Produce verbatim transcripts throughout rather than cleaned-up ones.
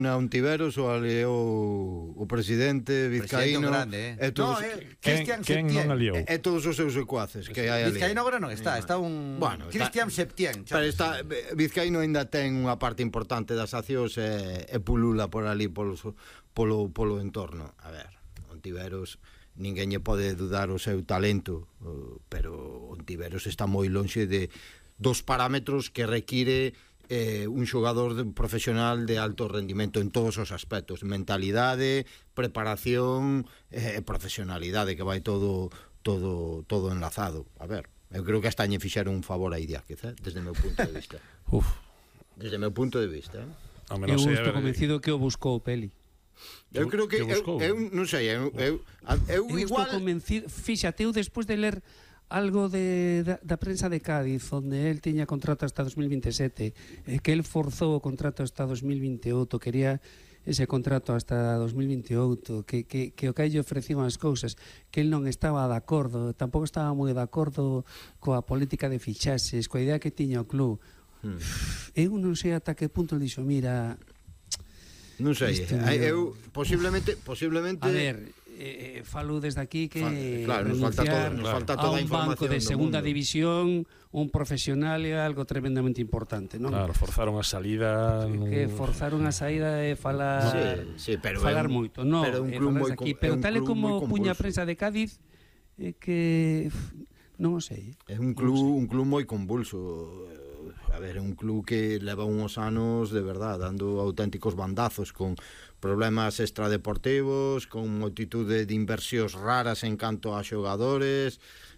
Na Ontiveros o aliou o presidente Vizcaíno grande, eh? e todos, no, eh, quen, quen non aliou? e, e todos os seus secuaces que hai ali. Vizcaíno agora non está, está un bueno, Cristian Septién. Pero está, Vizcaíno ainda ten unha parte importante das accións e, e pulula por ali polo, polo, polo entorno. A ver, Ontiveros ninguén lle pode dudar o seu talento, pero Ontiveros está moi lonxe de dos parámetros que require Eh, un xogador de, profesional de alto rendimento en todos os aspectos, mentalidade, preparación e eh, profesionalidade, que vai todo todo todo enlazado. A ver, eu creo que hasta lle fixeron un favor a Idiáquez, eh, desde o meu punto de vista. Uf. Desde o meu punto de vista, eh. Eu estou convencido que o buscou Peli. Eu creo que, que eu, eu non sei, eu, eu, eu, eu igual... estou convencido, fíxate, eu despois de ler algo de, da, da prensa de Cádiz, onde el tiña contrato hasta dos mil veintisiete, e que el forzou o contrato hasta dos mil veintiocho, quería ese contrato hasta dos mil veintiocho, que, que, que o que lle ofrecían as cousas, que el non estaba de acordo, tampouco estaba moi de acordo coa política de fichaxes, coa idea que tiña o club. Hmm. Eu non sei ata que punto el dixo, mira... Non sei, eu posiblemente... posiblemente... A ver... Eh, falo desde aquí que claro, nos falta, todo, nos falta toda a un banco de segunda división, un profesional é algo tremendamente importante, non? Claro, forzaron a salida, que forzaron a saída e falar sí, sí, pero falar un, moito, non, pero un club moi, aquí, pero tal e como puña a prensa de Cádiz é que non o sei. É un club, un club moi convulso. A ver, é un club que leva uns anos de verdad dando auténticos bandazos con problemas extradeportivos, con multitude de inversións raras en canto a xogadores.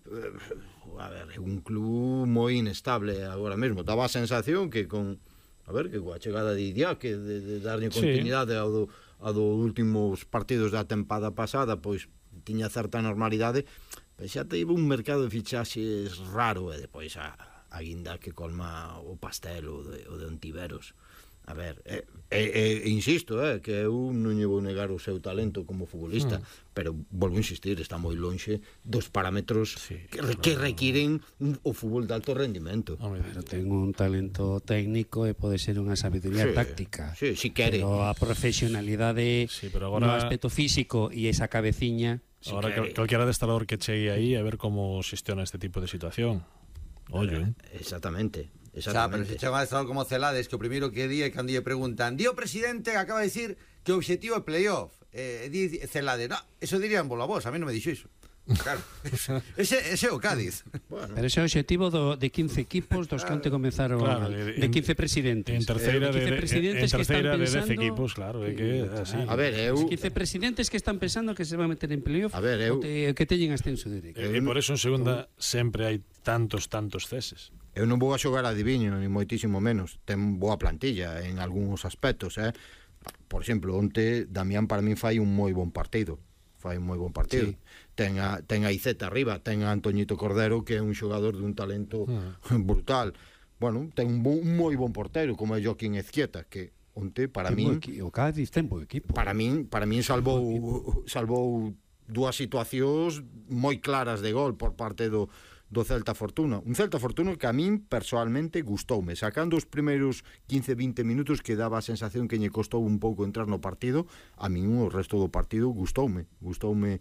A ver, é un club moi inestable agora mesmo. Daba a sensación que con a ver, que coa chegada de Idiáquez, de, de darlle continuidade sí. ao do, ao do últimos partidos da tempada pasada, pois tiña certa normalidade, pois xa teve un mercado de fichaxes raro, e depois a a guinda que colma o pastel o de, o de Ontiveros. A ver, eh, eh, eh, insisto, eh, que eu non lle vou negar o seu talento como futbolista, mm. pero volvo a insistir, está moi lonxe dos parámetros sí, que, claro. que requiren un, o fútbol de alto rendimento. Hombre, pero ten un talento técnico e pode ser unha sabiduría sí, táctica. Sí, si quere. Pero a profesionalidade sí, pero agora... no aspecto físico e esa cabeciña... Si agora que, calquera destrador que chegue aí a ver como xestiona este tipo de situación. Oye, eh, exactamente, exactamente. O sea, pero se chama de estado como Celades, que o primeiro que di é cando lle preguntan, di o presidente acaba de decir que o objetivo é playoff. Eh, di Celades, no, eso dirían bola vos, a mí non me dixo iso. Claro, ese, ese é o Cádiz. Bueno. Pero ese é o objetivo do, de quince equipos dos que onte comezaron, claro, de, de quince presidentes. En terceira eh, de, presidentes en terceira que de están pensando, dez equipos, claro, é que así. A ver, eu quince presidentes que están pensando que se van a meter en playoff, a ver, eu te, que teñen ascenso directo. E, e por eso en segunda sempre hai tantos tantos ceses. Eu non vou a xogar adiviño, ni moitísimo menos. Ten boa plantilla en algúns aspectos, eh? Por exemplo, onte Damián para min fai un moi bon partido. Fai un moi bon partido. Sí. Ten a, ten a Iceta arriba, ten a Antoñito Cordero, que é un xogador dun talento mm. brutal. Bueno, ten un, bon, un moi bon portero, como é Joaquín Ezquieta, que onte para min o Cádiz ten bo equipo. Para min, para min salvou salvou dúas situacións moi claras de gol por parte do do Celta Fortuna. Un Celta Fortuna que a min personalmente gustoume, sacando os primeiros quince vinte minutos que daba a sensación que lle costou un pouco entrar no partido, a min o resto do partido gustoume, gustoume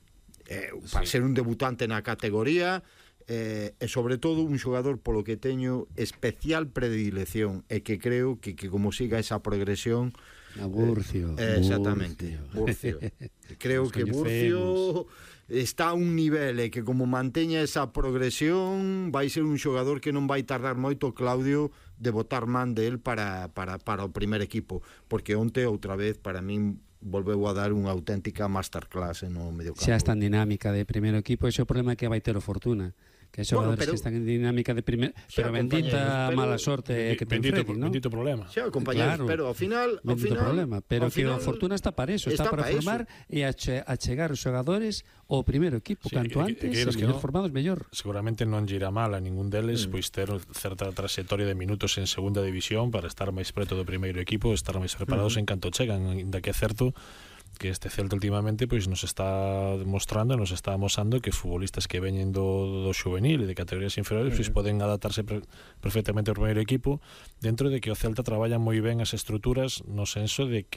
eh, para sí. ser un debutante na categoría, eh, e sobre todo un xogador polo que teño especial predilección e que creo que, que como siga esa progresión a Burcio, eh, exactamente, Burcio. Burcio. Creo que Burcio está a un nivel e que como manteña esa progresión vai ser un xogador que non vai tardar moito, Claudio, de botar man de él para, para, para o primer equipo, porque onte outra vez para min volveu a dar unha auténtica masterclass no mediocampo. Xa está en dinámica de primeiro equipo, ese é o problema que vai ter o Fortuna, que xogadores bueno, pero, que están en dinámica de primer, pero bendita mala sorte que ten bendito, Freddy, ¿no? Bendito problema. Xa, compañeros, claro, pero ao final, ao bendito final, problema, pero ao que final, a Fortuna está para eso, está, está para, para formar eso. E a, che, a chegar os xogadores ao primeiro equipo, sí, canto antes, e mellor formados mellor. Seguramente non lle irá mal a ningún deles, mm. pois ter certa trayectoria de minutos en segunda división para estar máis preto do primeiro equipo, estar máis preparados mm. en canto chegan, ainda que é certo que este Celta últimamente pois nos está demostrando, nos está amosando que futbolistas que veñen do, do xuvenil e de categorías inferiores pois poden adaptarse pre, perfectamente ao primeiro equipo, dentro de que o Celta traballa moi ben as estruturas no senso de que